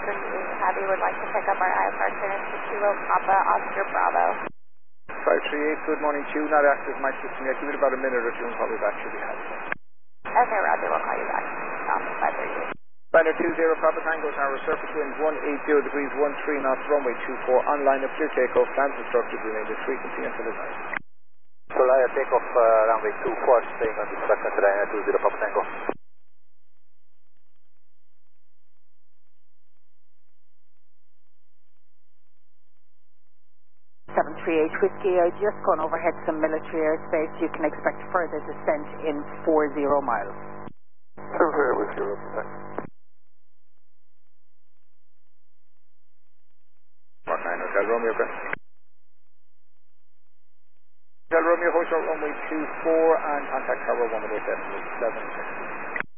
Heavy would like to pick up our IFR clearance to Kilo Papa Oscar Bravo. 538, good morning to you. Not active my system yet. Give it about a minute or two and call me back should be happy. Okay, Roger, we'll call you back. 538. Banner 20 Papa Tango Tower, surface wind 180 degrees 13 knots, runway 24, online of clear takeoff, plans instructed, remain at frequency until advised. Solaya takeoff runway 24, staying on the second Ryanair 20 Papa Tango. 738 Whiskey, just gone overhead some military airspace. You can expect further descent in 40 miles. 738 Whiskey, Mark 9 Hotel Romeo, go. Hotel Romeo, Hotel runway 24 and contact tower 107 with 7.